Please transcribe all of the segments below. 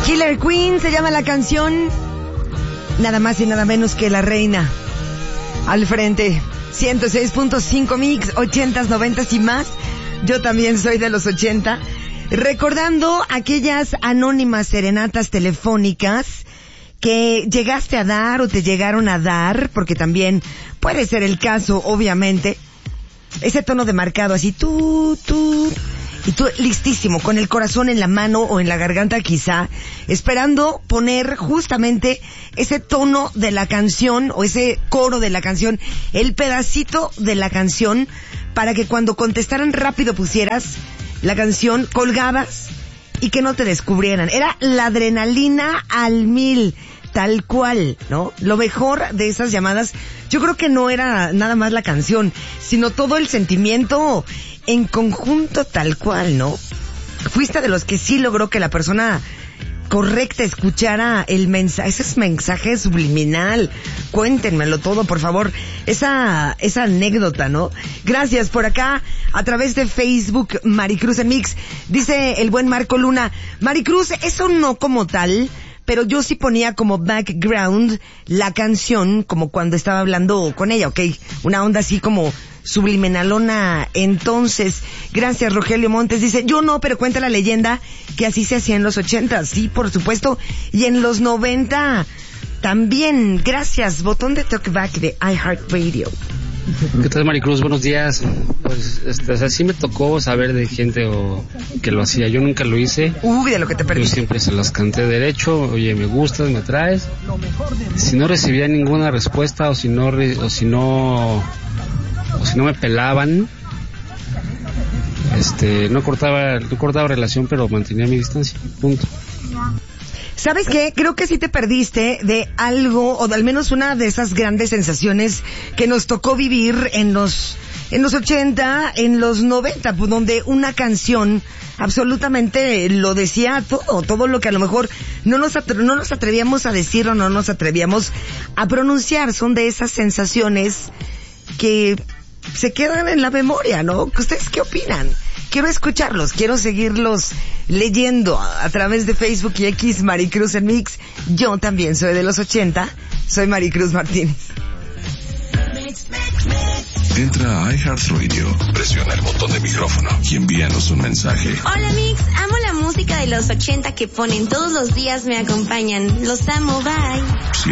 Killer Queen se llama la canción. Nada más y nada menos que la reina. Al frente, 106.5 Mix, 80s, 90s y más. Yo también soy de los 80. Recordando aquellas anónimas serenatas telefónicas que llegaste a dar o te llegaron a dar, porque también puede ser el caso, obviamente. Ese tono de marcado así, tú, y tú listísimo, con el corazón en la mano o en la garganta quizá, esperando poner justamente ese tono de la canción o ese coro de la canción, el pedacito de la canción, para que cuando contestaran rápido pusieras la canción, colgabas y que no te descubrieran. Era la adrenalina al 1000, tal cual, ¿no? Lo mejor de esas llamadas, yo creo que no era nada más la canción, sino todo el sentimiento en conjunto tal cual, ¿no? Fuiste de los que sí logró que la persona correcta escuchara el mensaje, ese es mensaje subliminal. Cuéntenmelo todo, por favor. Esa anécdota, ¿no? Gracias por acá, a través de Facebook, Maricruz en Mix. Dice el buen Marco Luna, Maricruz, eso no como tal, pero yo sí ponía como background la canción, como cuando estaba hablando con ella, ¿ok? Una onda así como subliminalona. Entonces, gracias Rogelio Montes, dice, yo no, pero cuenta la leyenda que así se hacía en los 80, sí, por supuesto, y en los 90 también. Gracias, botón de talkback de iHeartRadio. ¿Qué tal, Maricruz? Buenos días. Pues, o sea, sí me tocó saber de gente que lo hacía. Yo nunca lo hice. Uy, de lo que te perdí. Yo siempre se las canté derecho. Oye, me gustas, me traes. Si no recibía ninguna respuesta o si no me pelaban, no cortaba relación, pero mantenía mi distancia. Punto. ¿Sabes qué? Creo que sí te perdiste de algo, o de al menos una de esas grandes sensaciones que nos tocó vivir en los 80, en los 90, pues, donde una canción absolutamente lo decía todo lo que a lo mejor no nos atrevíamos a decir o no nos atrevíamos a pronunciar. Son de esas sensaciones que se quedan en la memoria, ¿no? ¿Ustedes qué opinan? Quiero escucharlos, quiero seguirlos leyendo a través de Facebook y X, Maricruz en Mix. Yo también soy de los 80, soy Maricruz Martínez. Entra a iHeartRadio, presiona el botón de micrófono y envíanos un mensaje. Hola Mix, amo la música de los 80 que ponen todos los días, me acompañan. Los amo, bye.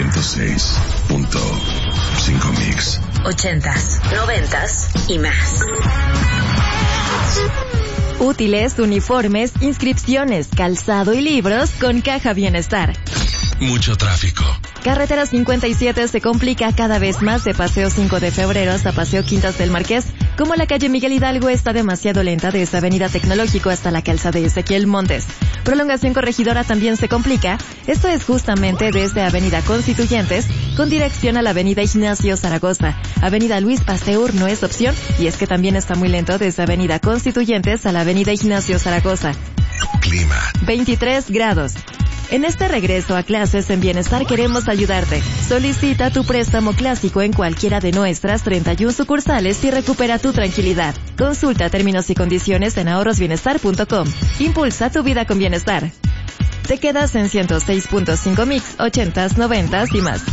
106.5 Mix. 80s, 90s y más. Útiles, uniformes, inscripciones, calzado y libros con Caja Bienestar. Mucho tráfico. Carretera 57 se complica cada vez más de Paseo 5 de Febrero hasta Paseo Quintas del Marqués. Como la calle Miguel Hidalgo está demasiado lenta desde Avenida Tecnológico hasta la calzada de Ezequiel Montes. Prolongación Corregidora también se complica. Esto es justamente desde Avenida Constituyentes con dirección a la Avenida Ignacio Zaragoza. Avenida Luis Pasteur no es opción y es que también está muy lento desde Avenida Constituyentes a la Avenida Ignacio Zaragoza. Clima. 23 grados. En este regreso a clases en Bienestar queremos ayudarte. Solicita tu préstamo clásico en cualquiera de nuestras 31 sucursales y recupera tu tranquilidad. Consulta términos y condiciones en ahorrosbienestar.com. Impulsa tu vida con bienestar. Te quedas en 106.5 Mix, 80s, 90s y más.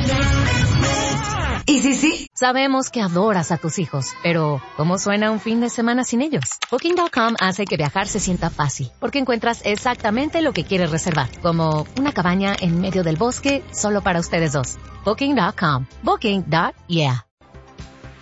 ¿Y sí? Sabemos que adoras a tus hijos, pero ¿cómo suena un fin de semana sin ellos? Booking.com hace que viajar se sienta fácil, porque encuentras exactamente lo que quieres reservar, como una cabaña en medio del bosque solo para ustedes dos. Booking.com. Booking.yeah.